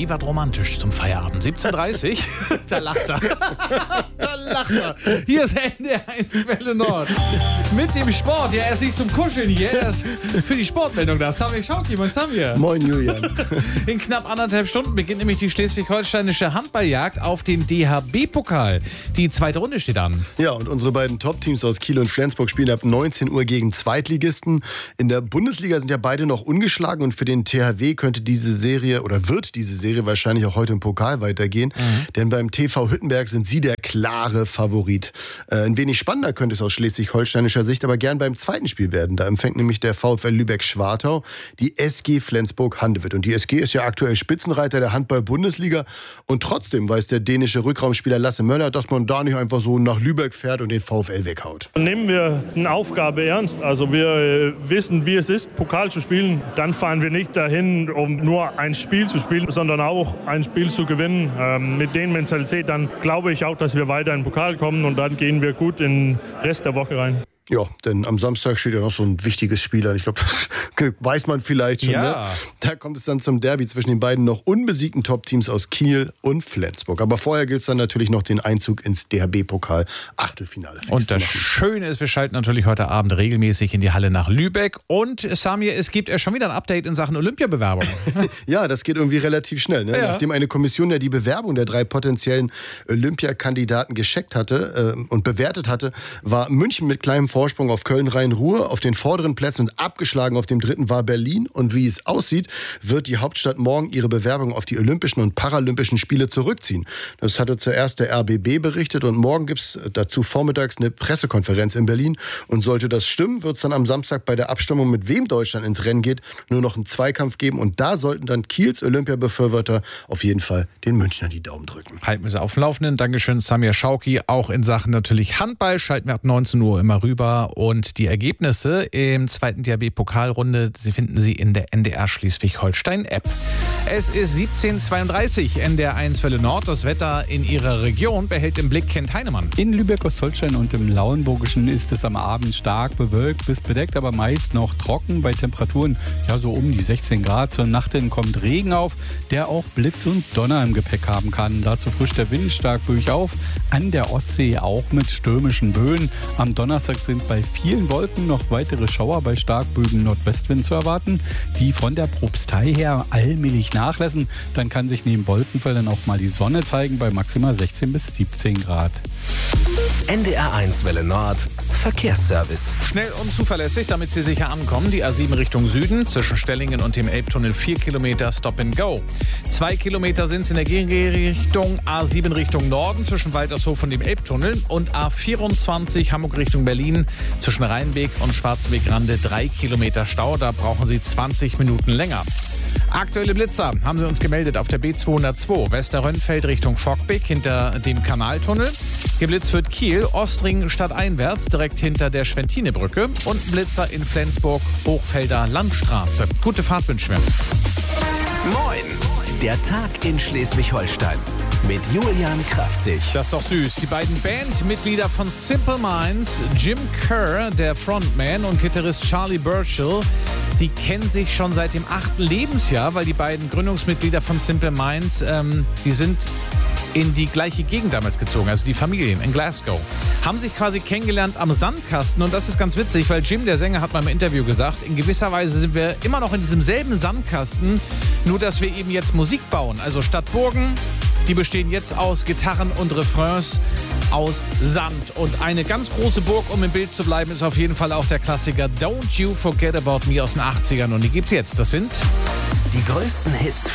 Wie was romantisch zum Feierabend. 17:30 Uhr. Da lacht er. Da lacht er. Hier ist NDR1 Welle Nord. Mit dem Sport. Ja, er ist nicht zum Kuscheln hier. Er ist für die Sportmeldung da. Samir Schauki, moin Samir. Moin Julian. In knapp 1,5 Stunden beginnt nämlich die schleswig-holsteinische Handballjagd auf den DHB-Pokal. Die zweite Runde steht an. Ja, und unsere beiden Top-Teams aus Kiel und Flensburg spielen ab 19 Uhr gegen Zweitligisten. In der Bundesliga sind ja beide noch ungeschlagen und für den THW könnte diese Serie oder wird diese Serie wahrscheinlich auch heute im Pokal weitergehen. Denn beim TV Hüttenberg sind sie der klare Favorit. Ein wenig spannender könnte es aus schleswig-holsteinischer Sicht aber gern beim zweiten Spiel werden. Da empfängt nämlich der VfL Lübeck-Schwartau die SG Flensburg-Handewitt. Und die SG ist ja aktuell Spitzenreiter der Handball-Bundesliga. Und trotzdem weiß der dänische Rückraumspieler Lasse Möller, dass man da nicht einfach so nach Lübeck fährt und den VfL weghaut. Nehmen wir eine Aufgabe ernst. Also wir wissen, wie es ist, Pokal zu spielen. Dann fahren wir nicht dahin, um nur ein Spiel zu spielen, sondern auch ein Spiel zu gewinnen. Mit den Mentalität, dann glaube ich auch, dass wir weiter in den Pokal kommen und dann gehen wir gut in den Rest der Woche rein. Ja, denn am Samstag steht ja noch so ein wichtiges Spiel an. Ich glaube, das weiß man vielleicht schon. Ja. Ne? Da kommt es dann zum Derby zwischen den beiden noch unbesiegten Top-Teams aus Kiel und Flensburg. Aber vorher gilt es dann natürlich noch den Einzug ins DHB-Pokal-Achtelfinale. Und das Schöne ist, wir schalten natürlich heute Abend regelmäßig in die Halle nach Lübeck. Und Samir, es gibt schon wieder ein Update in Sachen Olympiabewerbung. Ja, das geht irgendwie relativ schnell. Ne? Ja. Nachdem eine Kommission ja die Bewerbung der 3 potenziellen Olympiakandidaten gescheckt hatte und bewertet hatte, war München mit kleinem Vorsprung auf Köln-Rhein-Ruhr auf den vorderen Plätzen und abgeschlagen auf dem dritten war Berlin. Und wie es aussieht, wird die Hauptstadt morgen ihre Bewerbung auf die Olympischen und Paralympischen Spiele zurückziehen. Das hatte zuerst der RBB berichtet und morgen gibt es dazu vormittags eine Pressekonferenz in Berlin. Und sollte das stimmen, wird es dann am Samstag bei der Abstimmung, mit wem Deutschland ins Rennen geht, nur noch einen Zweikampf geben. Und da sollten dann Kiels Olympiabefürworter auf jeden Fall den Münchnern die Daumen drücken. Halten wir sie auf dem Laufenden. Dankeschön, Samir Schauki. Auch in Sachen natürlich Handball schalten wir ab 19 Uhr immer rüber. Und die Ergebnisse im zweiten DHB-Pokalrunde, Sie finden sie in der NDR Schleswig-Holstein-App. Es ist 17:32, NDR1 Welle Nord. Das Wetter in Ihrer Region behält im Blick Kent Heinemann. In Lübeck-Ostholstein und im Lauenburgischen ist es am Abend stark bewölkt bis bedeckt, aber meist noch trocken bei Temperaturen ja so um die 16 Grad. Zur Nacht hin kommt Regen auf, der auch Blitz und Donner im Gepäck haben kann. Dazu frischt der Wind stark durchauf, an der Ostsee auch mit stürmischen Böen. Am Donnerstag sind bei vielen Wolken noch weitere Schauer bei starkböigem Nordwestwind zu erwarten, die von der Propstei her allmählich nachlassen. Dann kann sich neben Wolkenfeldern auch mal die Sonne zeigen bei maximal 16 bis 17 Grad. NDR1 Welle Nord Verkehrsservice. Schnell und zuverlässig, damit Sie sicher ankommen. Die A7 Richtung Süden, zwischen Stellingen und dem Elbtunnel 4 Kilometer Stop and Go. 2 Kilometer sind es in der Gegenrichtung. A7 Richtung Norden, zwischen Waltershof und dem Elbtunnel. Und A24 Hamburg Richtung Berlin, zwischen Rheinweg und Schwarzenwegrande 3 Kilometer Stau. Da brauchen Sie 20 Minuten länger. Aktuelle Blitzer haben sie uns gemeldet auf der B202 Westerrönnfeld Richtung Fockbeck hinter dem Kanaltunnel. Geblitzt wird Kiel, Ostring stadteinwärts direkt hinter der Schwentinebrücke und Blitzer in Flensburg, Hochfelder Landstraße. Gute Fahrt wünschen wir. Moin, der Tag in Schleswig-Holstein mit Julian Kraftzig. Das ist doch süß. Die beiden Bandmitglieder von Simple Minds, Jim Kerr, der Frontman, und Gitarrist Charlie Burchill, die kennen sich schon seit dem 8. Lebensjahr, weil die beiden Gründungsmitglieder von Simple Minds, die sind in die gleiche Gegend damals gezogen, also die Familien in Glasgow. Haben sich quasi kennengelernt am Sandkasten und das ist ganz witzig, weil Jim, der Sänger, hat mal im Interview gesagt, in gewisser Weise sind wir immer noch in diesem selben Sandkasten, nur dass wir eben jetzt Musik bauen. Also statt Burgen, die bestehen jetzt aus Gitarren und Refrains aus Sand. Und eine ganz große Burg, um im Bild zu bleiben, ist auf jeden Fall auch der Klassiker Don't You Forget About Me aus den 80ern. Und die gibt's jetzt. Das sind die größten Hits